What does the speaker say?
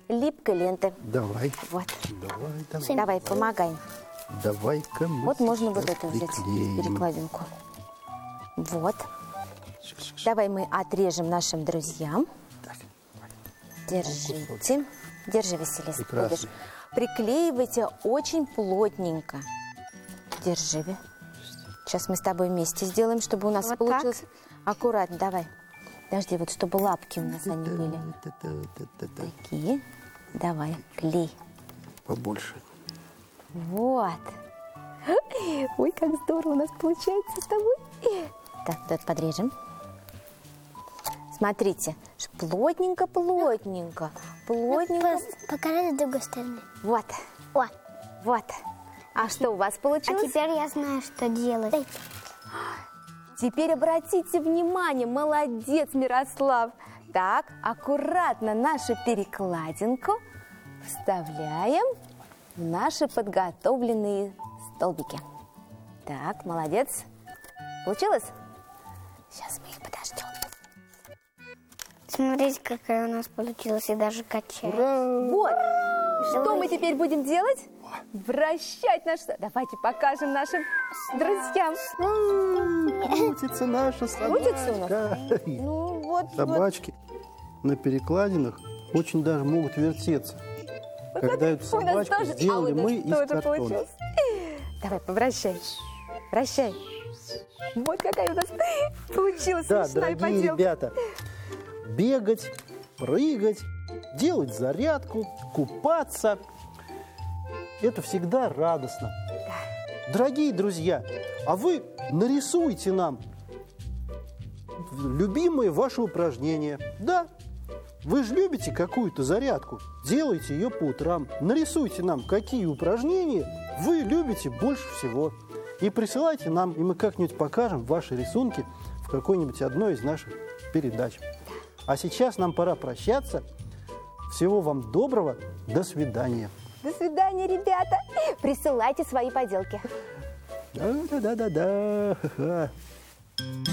липкой ленты. Давай. Вот. Давай. Давай, помогай. Давай-ка мы Вот можно вот сейчас эту взять приклеим. перекладинку. Вот. Давай мы отрежем нашим друзьям. Так. Держите. Держи, Василис. Прекрасно. Видишь? Приклеивайте очень плотненько. Держи. Сейчас мы с тобой вместе сделаем, чтобы у нас Вот получилось аккуратно. Давай. Подожди, вот чтобы лапки у нас они были. Такие. Давай, клей. Побольше. Вот. Ой, как здорово у нас получается с тобой. Так, вот подрежем. Смотрите, плотненько. Покажи с другой стороны. Вот, О, вот. А что у вас а получилось? теперь я знаю, что делать. Теперь обратите внимание, молодец, Мирослав. Так, аккуратно нашу перекладинку вставляем в наши подготовленные столбики. Так, молодец. Получилось? Сейчас мы их подождем. Смотрите, какая у нас получилась, и даже качает. Вот. Что мы теперь будем делать? Вращать наш... Давайте покажем нашим друзьям. Крутится наша Крутится у нас? собачка. Ну, вот. Собачки на перекладинах очень даже могут вертеться. Когда эту У нас собачку тоже- сделали у нас мы из тоже картона. получилось. Давай, повращай. Вращай. Вот какая у нас получилась Да, смешная дорогие поделка. ребята, бегать, прыгать, делать зарядку, купаться – это всегда радостно. Дорогие друзья, а вы нарисуйте нам любимые ваши упражнения. Да, вы же любите какую-то зарядку, делайте ее по утрам. Нарисуйте нам, какие упражнения вы любите больше всего. И присылайте нам, и мы как-нибудь покажем ваши рисунки в какой-нибудь одной из наших передач. А сейчас нам пора прощаться. Всего вам доброго. До свидания. До свидания, ребята. Присылайте свои поделки. Да-да-да-да-да.